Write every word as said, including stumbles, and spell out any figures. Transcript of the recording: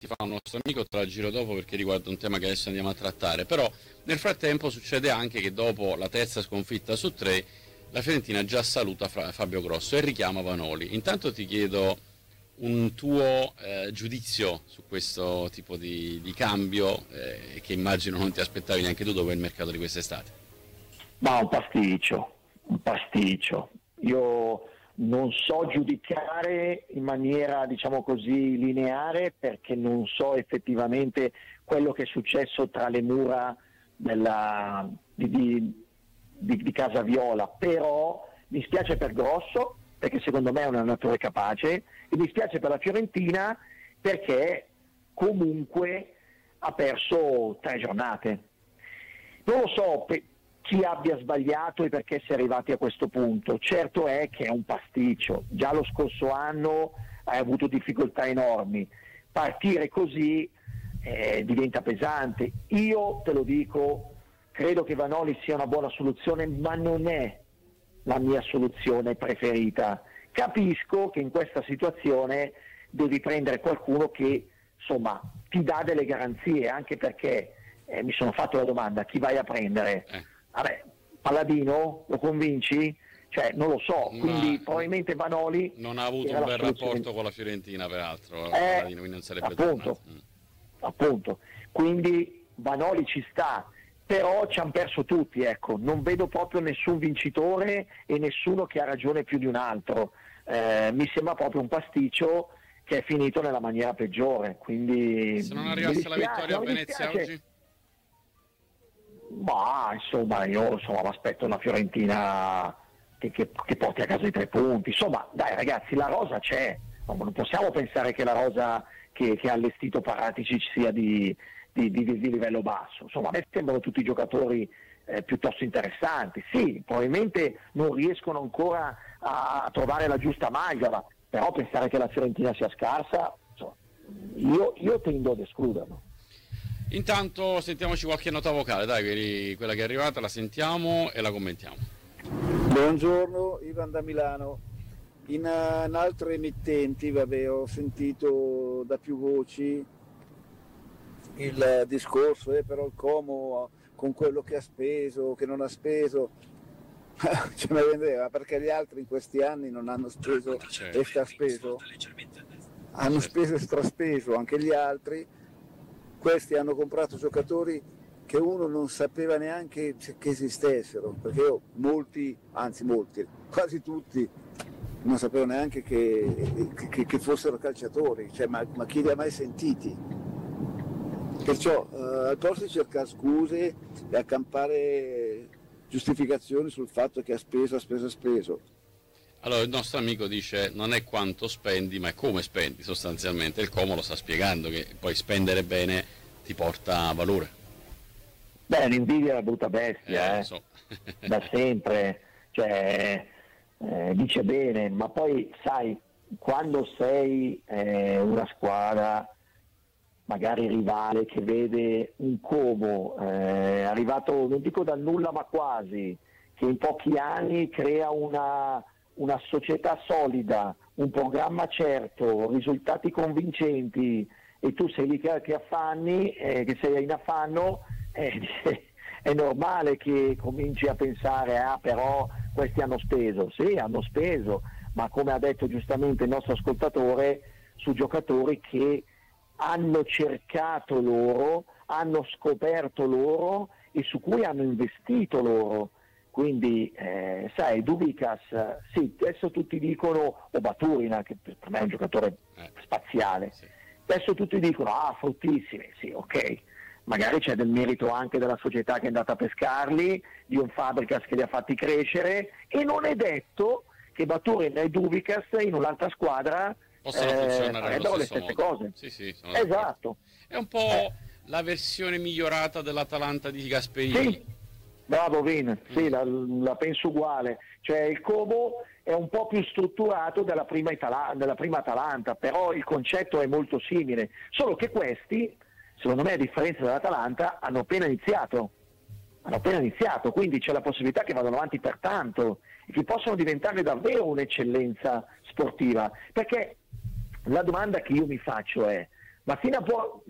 ti fa un nostro amico, te la giro dopo perché riguarda un tema che adesso andiamo a trattare, però nel frattempo succede anche che dopo la terza sconfitta su tre la Fiorentina già saluta Fabio Grosso e richiama Vanoli. Intanto ti chiedo un tuo eh, giudizio su questo tipo di, di cambio eh, che immagino non ti aspettavi neanche tu dopo il mercato di quest'estate. Ma un pasticcio, un pasticcio. Io non so giudicare in maniera, diciamo così, lineare, perché non so effettivamente quello che è successo tra le mura della, di, di, di, di Casa Viola, però mi spiace per Grosso, perché secondo me è un allenatore capace, e mi spiace per la Fiorentina perché comunque ha perso tre giornate. Non lo so pe- chi abbia sbagliato e perché si è arrivati a questo punto. Certo è che è un pasticcio, già lo scorso anno hai avuto difficoltà enormi, partire così eh, diventa pesante. Io te lo dico, credo che Vanoli sia una buona soluzione, ma non è la mia soluzione preferita. Capisco che in questa situazione devi prendere qualcuno che insomma ti dà delle garanzie, anche perché eh, mi sono fatto la domanda: chi vai a prendere? Eh. Vabbè, Palladino lo convinci? Cioè non lo so, quindi Ma probabilmente Vanoli non ha avuto un bel rapporto con la Fiorentina peraltro, eh, Palladino, quindi non sarebbe appunto, tornato. Mm. appunto, quindi Vanoli ci sta, però ci hanno perso tutti, ecco, non vedo proprio nessun vincitore e nessuno che ha ragione più di un altro. Eh, mi sembra proprio un pasticcio che è finito nella maniera peggiore, quindi se non arrivasse la vittoria a mi Venezia dispiace. oggi? Ma insomma io insomma, mi aspetto una Fiorentina che, che, che porti a casa i tre punti, insomma dai ragazzi, la rosa c'è, non possiamo pensare che la rosa che, che ha allestito Paratici sia di, di, di, di livello basso. Insomma a me sembrano tutti giocatori eh, piuttosto interessanti, sì, probabilmente non riescono ancora a, a trovare la giusta amalgama, però pensare che la Fiorentina sia scarsa, insomma, io, io tendo ad escluderlo. Intanto sentiamoci qualche nota vocale, dai, quella che è arrivata la sentiamo e la commentiamo. Buongiorno, Ivan da Milano. In, uh, in altre emittenti, vabbè, ho sentito da più voci il uh, discorso, eh, però il Como uh, con quello che ha speso, che non ha speso, ce ne vendeva, perché gli altri in questi anni non hanno speso e straspeso, hanno speso e straspeso anche gli altri. Questi hanno comprato giocatori che uno non sapeva neanche che esistessero, perché io molti, anzi molti, quasi tutti, non sapevo neanche che, che, che fossero calciatori, cioè, ma, ma chi li ha mai sentiti? Perciò eh, al posto di cercare scuse e accampare giustificazioni sul fatto che ha speso, ha speso, ha speso. Allora il nostro amico dice non è quanto spendi ma è come spendi sostanzialmente, il Como lo sta spiegando che poi spendere bene ti porta valore. Beh, l'invidia è una brutta bestia, eh, eh. so. Da sempre, cioè eh, dice bene, ma poi sai, quando sei eh, una squadra magari rivale che vede un Como eh, arrivato, non dico dal nulla ma quasi, che in pochi anni crea una una società solida, un programma certo, risultati convincenti, e tu sei lì che, che affanni, eh, che sei in affanno, eh, è normale che cominci a pensare, ah però questi hanno speso, sì hanno speso, ma come ha detto giustamente il nostro ascoltatore, su giocatori che hanno cercato loro, hanno scoperto loro e su cui hanno investito loro. Quindi eh, sai, Dubicas, sì, adesso tutti dicono, o Baturina, che per me è un giocatore eh, spaziale, sì. Adesso tutti dicono, ah, fortissimi, sì, ok, magari c'è del merito anche della società che è andata a pescarli, di un Fabregas che li ha fatti crescere, e non è detto che Baturina e Dubicas in un'altra squadra possono eh, funzionare farebbero allo le stesso stesse modo. cose. Sì, sì, sono Esatto. È un po' Eh. la versione migliorata dell'Atalanta di Gasperini. Sì, bravo Vin, sì, Mm. la, la penso uguale, cioè il Como è un po' più strutturato della prima, Itala- della prima Atalanta, però il concetto è molto simile, solo che questi, secondo me a differenza dell'Atalanta, hanno appena iniziato, hanno appena iniziato, quindi c'è la possibilità che vadano avanti per tanto e che possano diventare davvero un'eccellenza sportiva, perché la domanda che io mi faccio è, ma fino a, po-